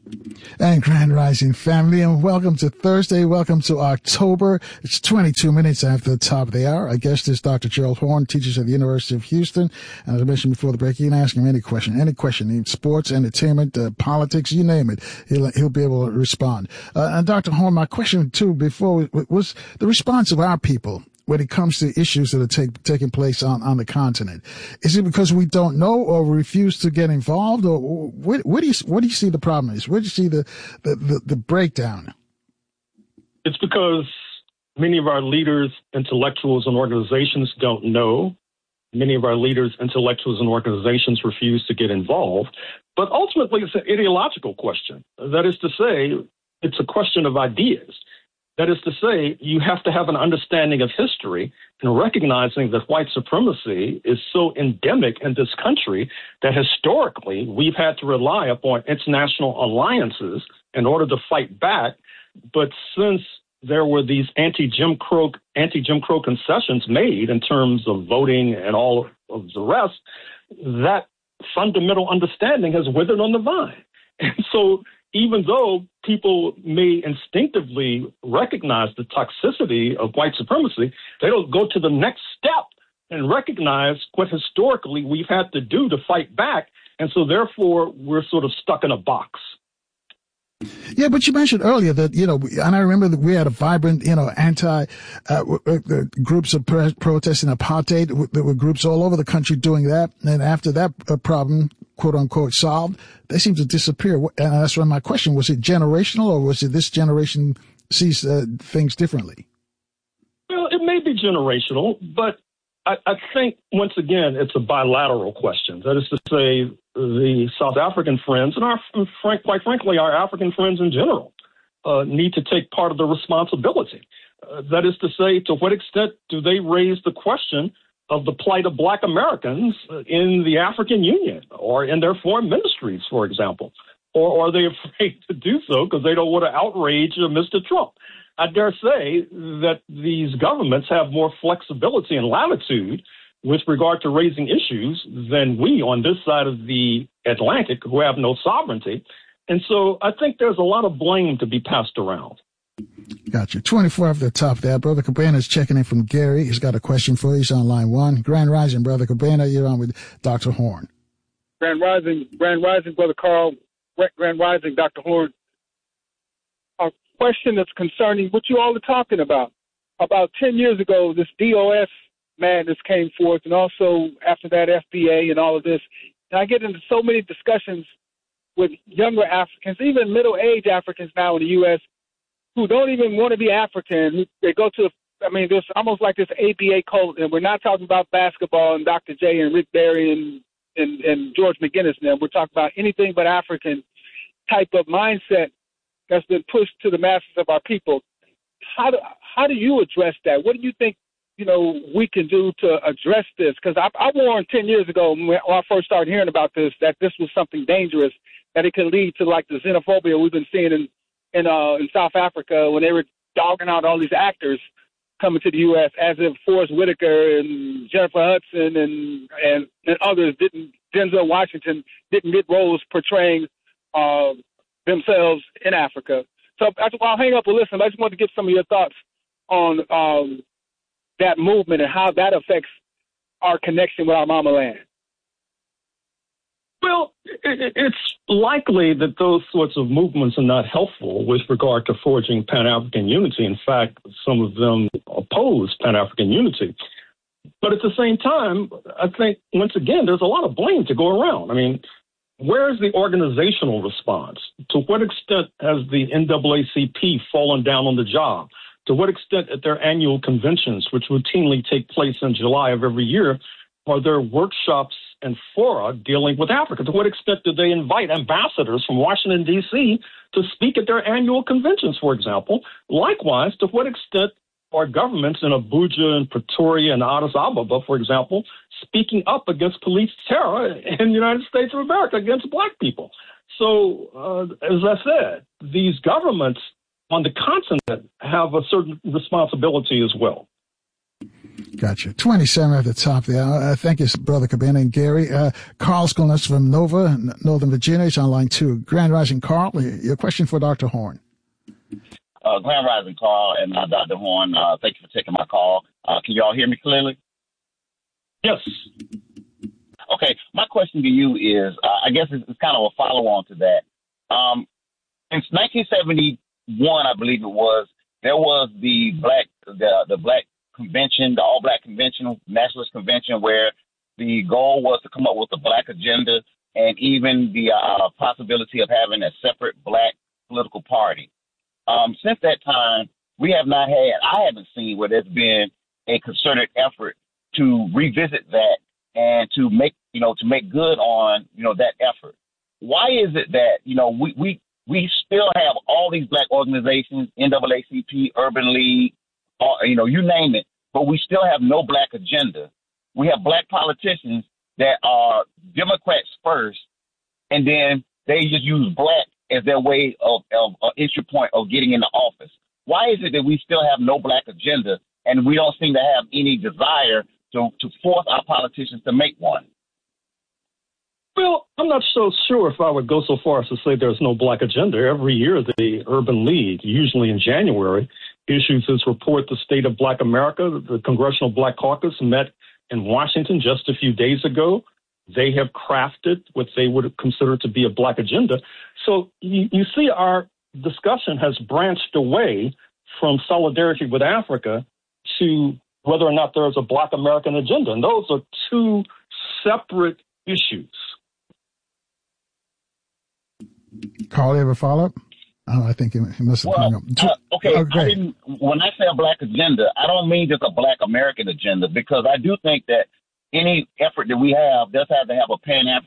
And Grand Rising family, and welcome to Thursday. Welcome to October. It's 22 minutes after the top of the hour. Our guest is Dr. Gerald Horne, teacher at the University of Houston. And as I mentioned before the break, you can ask him any question, sports, entertainment, politics, you name it. He'll be able to respond. And Dr. Horne, my question too before was the response of our people when it comes to issues that are taking place on the continent. Is it because we don't know or refuse to get involved, or what do you see the problem is? Where do you see the breakdown? It's because many of our leaders, intellectuals, and organizations don't know. Many of our leaders, intellectuals, and organizations refuse to get involved. But ultimately, it's an ideological question. That is to say, it's a question of ideas. That is to say, you have to have an understanding of history and recognizing that white supremacy is so endemic in this country that historically we've had to rely upon international alliances in order to fight back. But since there were these anti-Jim Crow concessions made in terms of voting and all of the rest, that fundamental understanding has withered on the vine. And so even though people may instinctively recognize the toxicity of white supremacy, they don't go to the next step and recognize what historically we've had to do to fight back. And so therefore, we're sort of stuck in a box. Yeah, but you mentioned earlier that, and I remember that we had a vibrant, groups of protesting apartheid. There were groups all over the country doing that. And after that problem, quote unquote, solved, they seem to disappear. And that's why my question, was it generational, or was it this generation sees things differently? Well, it may be generational, but I think, once again, it's a bilateral question. That is to say, the South African friends, and quite frankly, our African friends in general, need to take part of the responsibility. That is to say, to what extent do they raise the question of the plight of Black Americans in the African Union or in their foreign ministries, for example? Or are they afraid to do so because they don't want to outrage Mr. Trump? I dare say that these governments have more flexibility and latitude with regard to raising issues than we on this side of the Atlantic, who have no sovereignty. And so I think there's a lot of blame to be passed around. Gotcha. 24 after the top there. Brother Cabana is checking in from Gary. He's got a question for you. He's on line one. Grand Rising, Brother Cabana. You're on with Dr. Horne. Grand Rising, Brother Carl. Grand Rising, Dr. Horne. A question that's concerning what you all are talking about. About 10 years ago, this DOS madness came forth, and also after that, FBA and all of this. And I get into so many discussions with younger Africans, even middle-aged Africans now in the U.S., who don't even want to be African. They go to, there's almost like this ABA cult, and we're not talking about basketball and Dr. J and Rick Barry and George McGinnis now. We're talking about anything but African type of mindset that's been pushed to the masses of our people. How do you address that? What do you think, we can do to address this? Because I warned 10 years ago when I first started hearing about this, that this was something dangerous, that it could lead to like the xenophobia we've been seeing in South Africa when they were dogging out all these actors coming to the U.S. as if Forrest Whitaker and Jennifer Hudson and others Denzel Washington didn't get roles portraying themselves in Africa. So I'll hang up and listen, but I just wanted to get some of your thoughts on that movement and how that affects our connection with our mama land. Well, it's likely that those sorts of movements are not helpful with regard to forging Pan-African unity. In fact, some of them oppose Pan-African unity. But at the same time, I think, once again, there's a lot of blame to go around. Where is the organizational response? To what extent has the NAACP fallen down on the job? To what extent at their annual conventions, which routinely take place in July of every year, are there workshops and fora dealing with Africa? To what extent do they invite ambassadors from Washington, D.C. to speak at their annual conventions, for example? Likewise, to what extent are governments in Abuja and Pretoria and Addis Ababa, for example, speaking up against police terror in the United States of America against Black people? So, as I said, these governments on the continent have a certain responsibility as well. Gotcha. 27 at the top of the hour. Thank you, Brother Cabana and Gary. Carl's calling us from Nova, Northern Virginia. He's on line 2. Grand Rising, Carl. Your question for Dr. Horn. Grand Rising, Carl, and Dr. Horn. Thank you for taking my call. Can you all hear me clearly? Yes. Okay. My question to you is, I guess it's kind of a follow-on to that. Since 1971, I believe it was, there was the Black Convention, the All-Black Convention, Nationalist Convention, where the goal was to come up with a Black agenda and even the possibility of having a separate Black political party. Since that time, I haven't seen where there's been a concerted effort to revisit that and to make good on, that effort. Why is it that, we still have all these Black organizations, NAACP, Urban League, you name it, but we still have no Black agenda. We have Black politicians that are Democrats first, and then they just use Black as their way of entry point of getting into office. Why is it that we still have no Black agenda and we don't seem to have any desire to force our politicians to make one? Well, I'm not so sure if I would go so far as to say there's no Black agenda. Every year, the Urban League, usually in January, issues its report, The State of Black America. The Congressional Black Caucus met in Washington just a few days ago. They have crafted what they would consider to be a Black agenda. So you see our discussion has branched away from solidarity with Africa to whether or not there is a Black American agenda. And those are two separate issues. Carl, you have a follow-up? Oh, I think he must have hung up. Okay. When I say a Black agenda, I don't mean just a Black American agenda, because I do think that any effort that we have does have to have a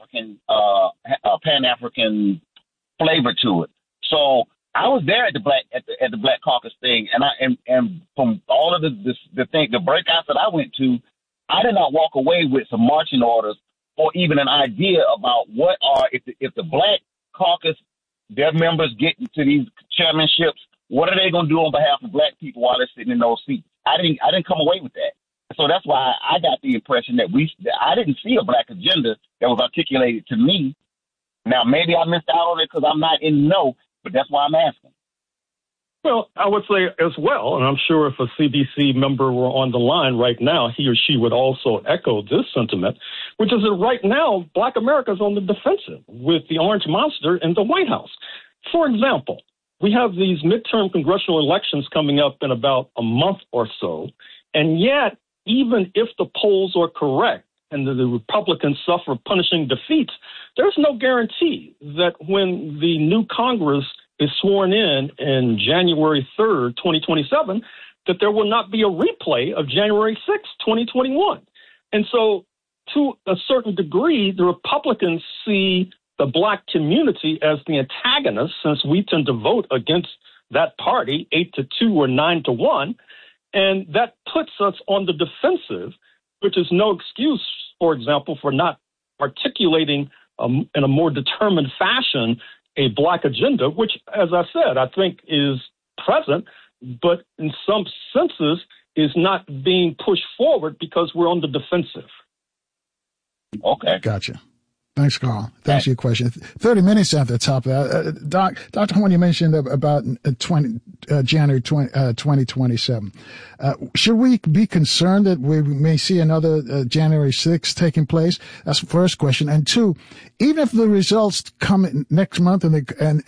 Pan-African flavor to it. So I was there at the Black Caucus thing, and from all of the breakouts that I went to, I did not walk away with some marching orders or even an idea about what are if the Black Caucus, their members get into these chairmanships, what are they going to do on behalf of Black people while they're sitting in those seats? I didn't come away with that. So that's why I got the impression that I didn't see a Black agenda that was articulated to me. Now, maybe I missed out on it because I'm not in the know, but that's why I'm asking. Well, I would say as well, and I'm sure if a CBC member were on the line right now, he or she would also echo this sentiment, which is that right now, Black America is on the defensive with the Orange Monster in the White House. For example, we have these midterm congressional elections coming up in about a month or so, and yet, even if the polls are correct and the Republicans suffer punishing defeats, there's no guarantee that when the new Congress is sworn in January 3rd, 2027, that there will not be a replay of January 6th, 2021. And so to a certain degree, the Republicans see the Black community as the antagonist, since we tend to vote against that party 8-2 or 9-1. And that puts us on the defensive, which is no excuse, for example, for not articulating in a more determined fashion a Black agenda, which, as I said, I think is present, but in some senses is not being pushed forward because we're on the defensive. Okay. Gotcha. Thanks, Carl. Thanks for your question. 30 minutes after the top of that. Dr. Horn, you mentioned about January 2027. Should we be concerned that we may see another January 6th taking place? That's the first question. And two, even if the results come next month and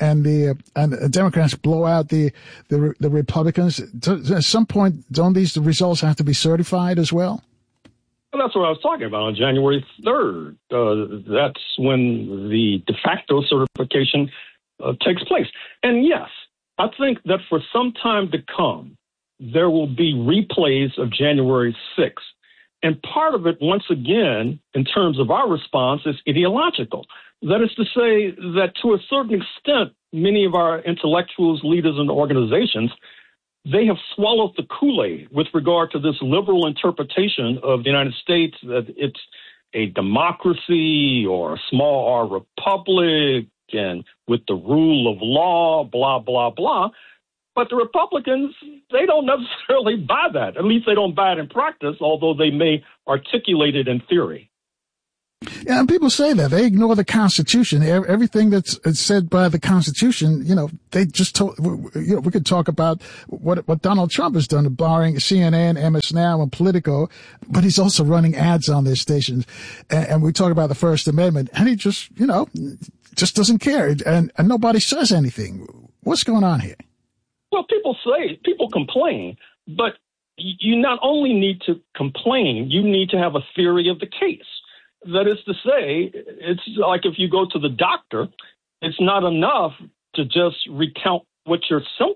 the Democrats blow out the Republicans, at some point, don't these results have to be certified as well? Well, that's what I was talking about on January 3rd. That's when the de facto certification takes place. And yes, I think that for some time to come, there will be replays of January 6th. And part of it, once again, in terms of our response, is ideological. That is to say that to a certain extent, many of our intellectuals, leaders, and organizations, they have swallowed the Kool-Aid with regard to this liberal interpretation of the United States, that it's a democracy or a small r republic and with the rule of law, blah, blah, blah. But the Republicans, they don't necessarily buy that. At least they don't buy it in practice, although they may articulate it in theory. Yeah, and people say that they ignore the Constitution. Everything that's said by the Constitution, they just we could talk about what Donald Trump has done, barring CNN, MS Now, and Politico, but he's also running ads on their stations. And we talk about the First Amendment, and he just doesn't care, and nobody says anything. What's going on here? Well, people complain, but you not only need to complain, you need to have a theory of the case. That is to say, it's like if you go to the doctor, it's not enough to just recount what your symptoms